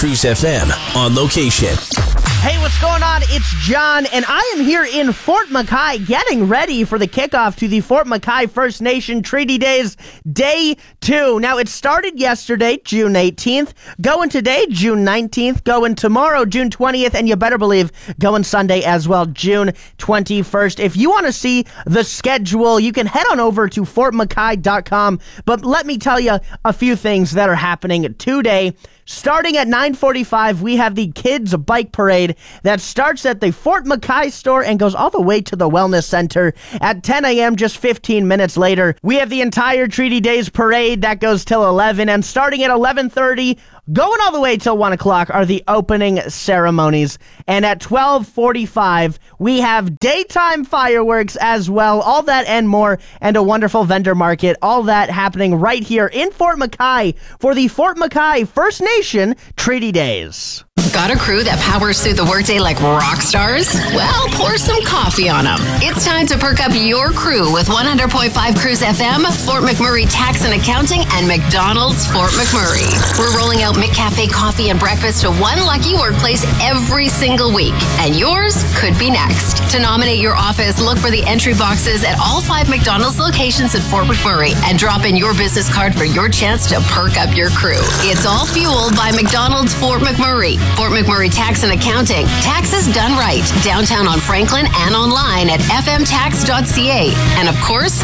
Cruise FM on location. Hey, what's going on? It's John, and I am here in Fort McKay getting ready for the kickoff to the Fort McKay First Nation Treaty Days Day 2. Now, it started yesterday, June 18th, going today, June 19th, going tomorrow, June 20th, and you better believe going Sunday as well, June 21st. If you want to see the schedule, you can head on over to fortmckay.com, but let me tell you a few things that are happening today. Starting at 9:45, we have the Kids Bike Parade that starts at the Fort McKay store and goes all the way to the Wellness Center. At 10 a.m., just 15 minutes later, we have the entire Treaty Days Parade that goes till 11. And starting at 11:30, going all the way till 1 o'clock are the opening ceremonies. And at 12:45, we have daytime fireworks as well. All that and more, and a wonderful vendor market. All that happening right here in Fort McKay for the Fort McKay First Nation Treaty Days. Got a crew that powers through the workday like rock stars? Well, pour some coffee on them. It's time to perk up your crew with 100.5 Cruise FM, Fort McMurray Tax and Accounting, and McDonald's Fort McMurray. We're rolling out McCafe coffee and breakfast to one lucky workplace every single week, and yours could be next. To nominate your office, look for the entry boxes at all 5 McDonald's locations at Fort McMurray and drop in your business card for your chance to perk up your crew. It's all fueled by McDonald's Fort McMurray. Fort McMurray Tax and Accounting. Taxes done right. Downtown on Franklin and online at fmtax.ca. And of course,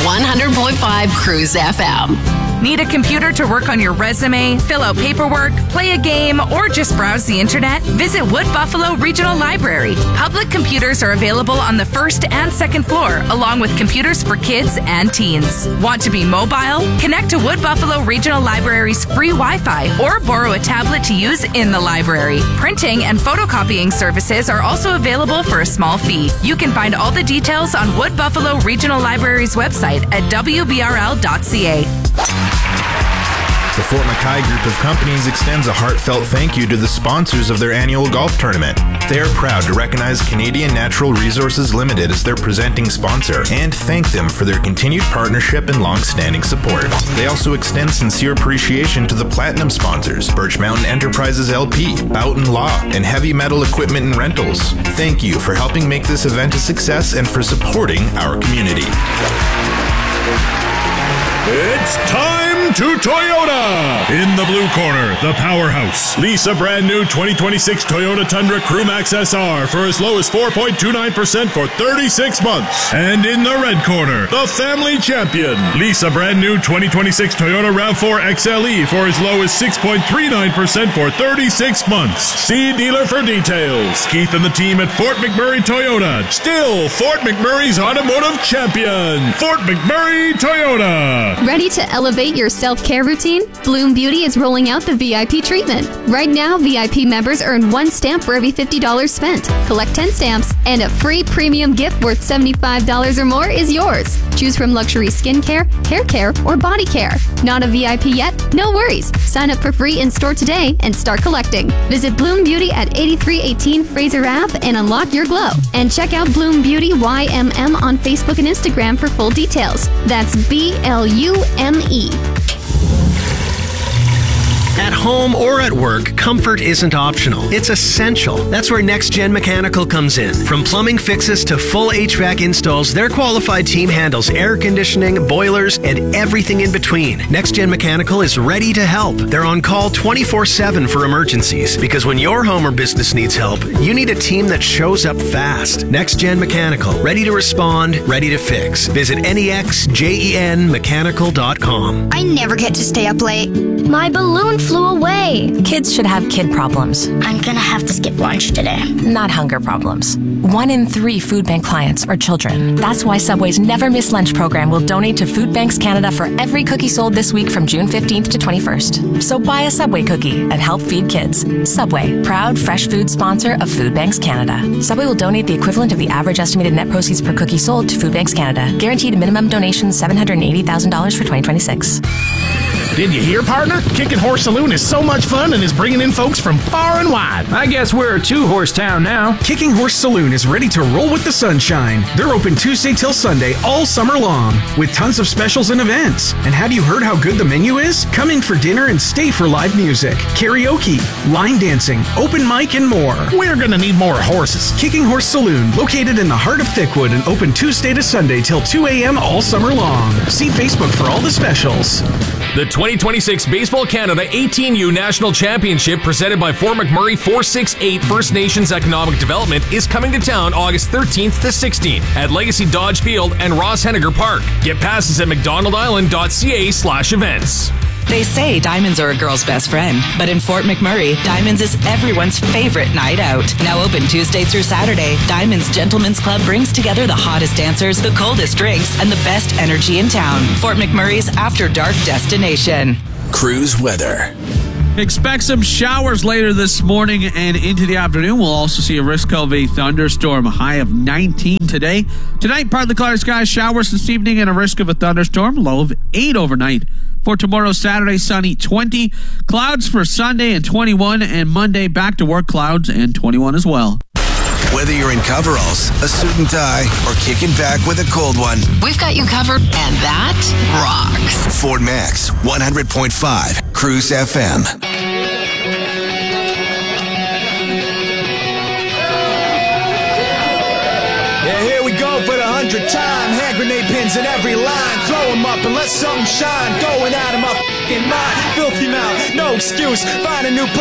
100.5 Cruise FM. Need a computer to work on your resume, fill out paperwork, play a game, or just browse the internet? Visit Wood Buffalo Regional Library. Public computers are available on the first and second floor, along with computers for kids and teens. Want to be mobile? Connect to Wood Buffalo Regional Library's free Wi-Fi or borrow a tablet to use in the library. Printing and photocopying services are also available for a small fee. You can find all the details on Wood Buffalo Regional Library's website at wbrl.ca. The Fort McKay Group of Companies extends a heartfelt thank you to the sponsors of their annual golf tournament. They are proud to recognize Canadian Natural Resources Limited as their presenting sponsor and thank them for their continued partnership and long-standing support. They also extend sincere appreciation to the platinum sponsors, Birch Mountain Enterprises LP, Boughton Law, and Heavy Metal Equipment and Rentals. Thank you for helping make this event a success and for supporting our community. It's time to Toyota! In the blue corner, the powerhouse. Lease a brand new 2026 Toyota Tundra Crewmax SR for as low as 4.29% for 36 months. And in the red corner, the family champion. Lease a brand new 2026 Toyota RAV4 XLE for as low as 6.39% for 36 months. See dealer for details. Keith and the team at Fort McMurray Toyota. Still Fort McMurray's automotive champion. Fort McMurray Toyota. Ready to elevate your self-care routine? Bloom Beauty is rolling out the VIP treatment. Right now, VIP members earn 1 stamp for every $50 spent. Collect 10 stamps, and a free premium gift worth $75 or more is yours. Choose from luxury skincare, hair care, or body care. Not a VIP yet? No worries. Sign up for free in-store today and start collecting. Visit Bloom Beauty at 8318 Fraser Ave and unlock your glow. And check out Bloom Beauty YMM on Facebook and Instagram for full details. That's BLUME. At home or at work, comfort isn't optional. It's essential. That's where Next Gen Mechanical comes in. From plumbing fixes to full HVAC installs, their qualified team handles air conditioning, boilers, and everything in between. Next Gen Mechanical is ready to help. They're on call 24/7 for emergencies, because when your home or business needs help, you need a team that shows up fast. Next Gen Mechanical, ready to respond, ready to fix. Visit nexgenmechanical.com. I never get to stay up late. My balloon flew away. Kids should have kid problems. I'm gonna have to skip lunch today. Not hunger problems. 1 in 3 food bank clients are children. That's why Subway's Never Miss Lunch program will donate to Food Banks Canada for every cookie sold this week from June 15th to 21st. So buy a Subway cookie and help feed kids. Subway, proud fresh food sponsor of Food Banks Canada. Subway will donate the equivalent of the average estimated net proceeds per cookie sold to Food Banks Canada. Guaranteed minimum donation $780,000 for 2026. Did you hear, partner? Kicking Horse Saloon is so much fun and is bringing in folks from far and wide. I guess we're a two-horse town now. Kicking Horse Saloon is ready to roll with the sunshine. They're open Tuesday till Sunday all summer long with tons of specials and events. And have you heard how good the menu is? Come in for dinner and stay for live music, karaoke, line dancing, open mic, and more. We're gonna need more horses. Kicking Horse Saloon, located in the heart of Thickwood and open Tuesday to Sunday till 2 a.m. all summer long. See Facebook for all the specials. The 2026 Baseball Canada 18U National Championship presented by Fort McMurray 468 First Nations Economic Development is coming to town August 13th to 16th at Legacy Dodge Field and Ross Henniger Park. Get passes at mcdonaldisland.ca/events. They say diamonds are a girl's best friend, but in Fort McMurray, Diamonds is everyone's favorite night out. Now open Tuesday through Saturday, Diamonds Gentlemen's Club brings together the hottest dancers, the coldest drinks, and the best energy in town. Fort McMurray's After Dark destination. Cruise weather. Expect some showers later this morning and into the afternoon. We'll also see a risk of a thunderstorm, a high of 19 today. Tonight, partly cloudy skies, showers this evening, and a risk of a thunderstorm, low of 8 overnight. For tomorrow, Saturday, sunny 20. Clouds for Sunday and 21. And Monday, back to work, clouds and 21 as well. Whether you're in coveralls, a suit and tie, or kicking back with a cold one, We've got you covered, and that rocks. Fort Max 100.5 Cruise FM. Yeah, here we go for the 100th time. Hand grenade pins in every line. Throw them up and let something shine. Going out of my f***ing mind. Filthy mouth, no excuse. Find a new place.